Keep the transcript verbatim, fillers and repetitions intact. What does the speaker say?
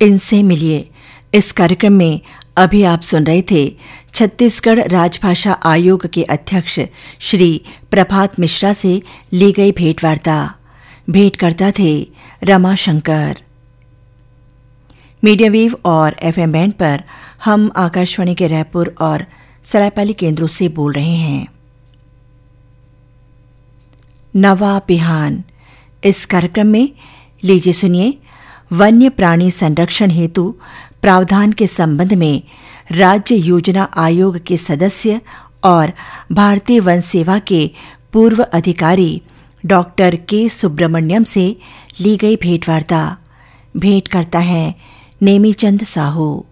इनसे मिलिए। इस कार्यक्रम में अभी आप सुन रहे थे छत्तीसगढ़ राजभाषा आयोग के अध्यक्ष श्री प्रभात मिश्रा से ली गई भेंटवार्ता। भेंटकर्ता थे रमाशंकर। मीडियम वेव और एफएम बैंड पर हम आकाशवाणी के रायपुर और सरायपाली केंद्रों से बोल रहे हैं। नवा बिहान इस कार्यक्रम में लीजिए सुनिए वन्य प्राणी संरक्षण हेतु प्रावधान के संबंध में राज्य योजना आयोग के सदस्य और भारतीय वन सेवा के पूर्व अधिकारी डॉक्टर के सुब्रमण्यम से ली गई भेंटवार्ता। भेंट करता है नेमीचंद साहू।